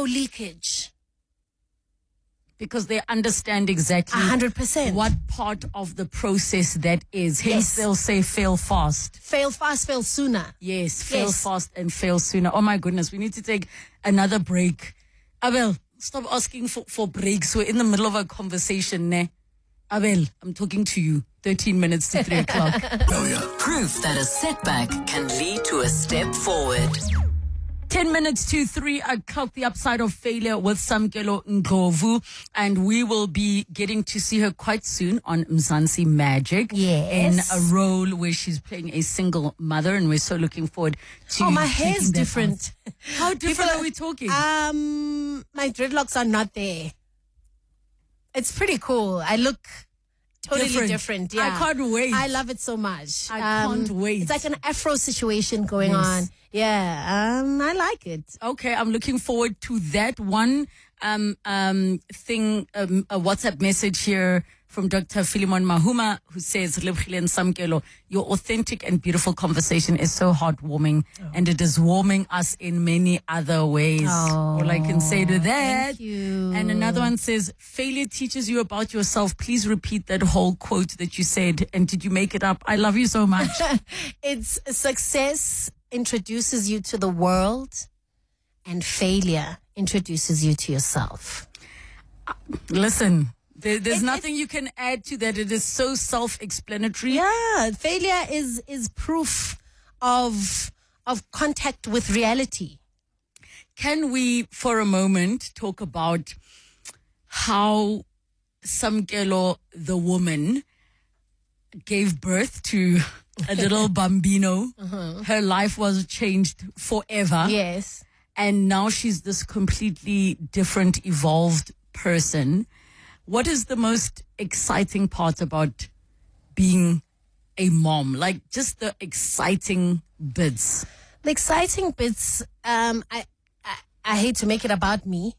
leakage. Because they understand exactly 100%. what part of the process that is. Hence, they'll say fail fast. Fail fast, fail sooner. Yes, fail fast and fail sooner. Oh my goodness, we need to take another break. Abel, stop asking for breaks. We're in the middle of a conversation, ne? Abel, I'm talking to you. 13 minutes to 3 o'clock. Proof that a setback can lead to a step forward. 10 minutes to 3 o'clock, the upside of failure with Samkelo Ndlovu. And we will be getting to see her quite soon on Mzansi Magic. Yes. In a role where she's playing a single mother. And we're so looking forward to Oh, my hair's taking that different. out. How different are we talking? My dreadlocks are not there. It's pretty cool. I look totally different. Yeah. I can't wait. I love it so much. I can't wait. It's like an Afro situation going on. Yeah. I like it. Okay, I'm looking forward to that one thing, a WhatsApp message here from Dr. Philemon Mahuma, who says, Lebogile Samkelo, your authentic and beautiful conversation is so heartwarming, and it is warming us in many other ways. All I can say to that. Thank you. And another one says, failure teaches you about yourself. Please repeat that whole quote that you said. And did you make it up? I love you so much. It's success introduces you to the world, and failure introduces you to yourself. Listen, there's nothing you can add to that. It is so self-explanatory. Yeah, failure is proof of contact with reality. Can we, for a moment, talk about how Samkelo, the woman, gave birth to a little bambino. Her life was changed forever. Yes. And now she's this completely different, evolved person. What is the most exciting part about being a mom? Like, just the exciting bits. The exciting bits, I hate to make it about me.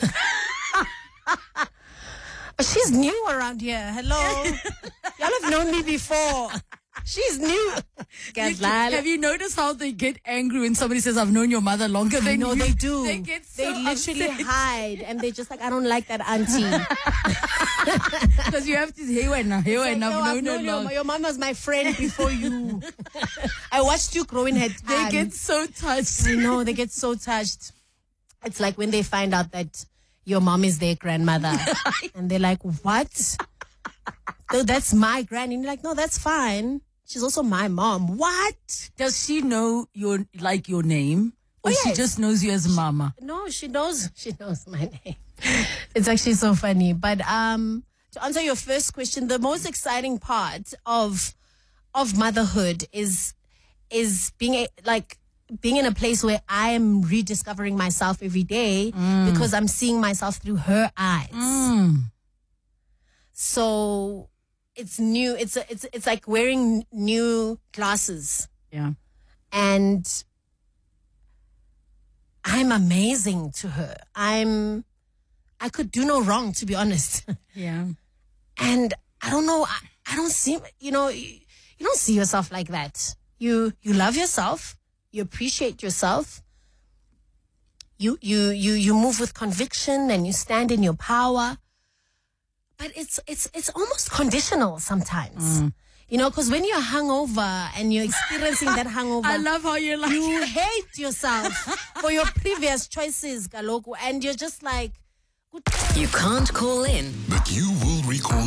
But she's new around here. Hello. Y'all have known me before. She's new. Have you noticed how they get angry when somebody says, I've known your mother longer than you? No, they do. They get so They literally upset. hide, and they're just like, I don't like that auntie. Because you have to say, I've known her long. Your mom was my friend before you. I watched you grow in her They time. get so touched. I know, they get so touched. It's like when they find out that your mom is their grandmother. And they're like, what? No, that's my granny. And you're like, no, that's fine. She's also my mom. What? Does she know your name? Or she yes. just knows you as mama? No, she knows my name. It's actually so funny. But to answer your first question, the most exciting part of motherhood is being being in a place where I am rediscovering myself every day because I'm seeing myself through her eyes. So it's new. It's like wearing new glasses. Yeah. And I'm amazing to her. I could do no wrong, to be honest. Yeah. And I don't know. I don't see. You don't see yourself like that. You love yourself. You appreciate yourself. You move with conviction and you stand in your power. But it's almost conditional sometimes. Because when you're hungover and you're experiencing that hangover, I love how you're like, you hate yourself for your previous choices, Galoku, and you're just like, You can't call in, But you will